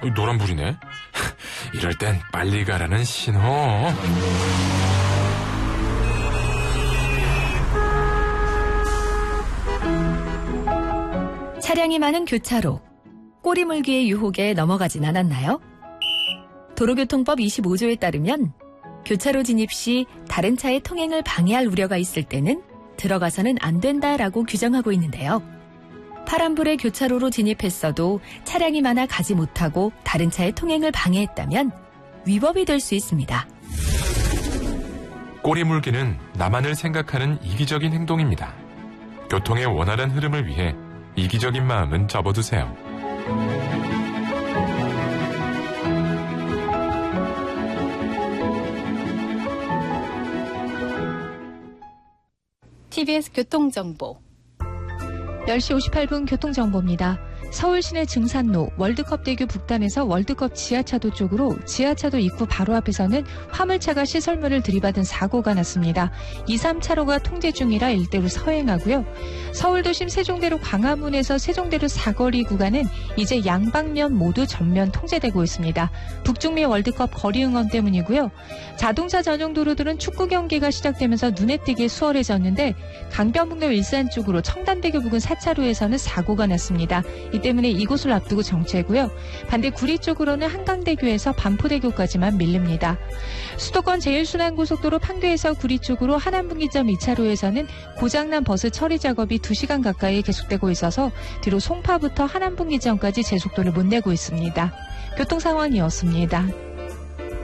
노란불이네. 이럴 땐 빨리 가라는 신호. 차량이 많은 교차로. 꼬리물기의 유혹에 넘어가진 않았나요? 도로교통법 25조에 따르면 교차로 진입 시 다른 차의 통행을 방해할 우려가 있을 때는 들어가서는 안 된다라고 규정하고 있는데요. 파란불에 교차로로 진입했어도 차량이 많아 가지 못하고 다른 차의 통행을 방해했다면 위법이 될 수 있습니다. 꼬리물기는 나만을 생각하는 이기적인 행동입니다. 교통의 원활한 흐름을 위해 이기적인 마음은 접어두세요. TBS 교통정보 10시 58분 교통정보입니다. 서울 시내 증산로 월드컵대교 북단에서 월드컵 지하차도 쪽으로 지하차도 입구 바로 앞에서는 화물차가 시설물을 들이받은 사고가 났습니다. 2, 3차로가 통제 중이라 일대로 서행하고요. 서울도심 세종대로 광화문에서 세종대로 사거리 구간은 이제 양방면 모두 전면 통제되고 있습니다. 북중미 월드컵 거리 응원 때문이고요. 자동차 전용 도로들은 축구 경기가 시작되면서 눈에 띄게 수월해졌는데 강변북로 일산 쪽으로 청담대교 부근 4차로에서는 사고가 났습니다. 이 때문에 이곳을 앞두고 정체고요. 반대 구리 쪽으로는 한강대교에서 반포대교까지만 밀립니다. 수도권 제1순환고속도로 판교에서 구리 쪽으로 하남분기점 2차로에서는 고장난 버스 처리 작업이 2시간 가까이 계속되고 있어서 뒤로 송파부터 하남분기점까지 제속도를 못 내고 있습니다. 교통 상황이었습니다.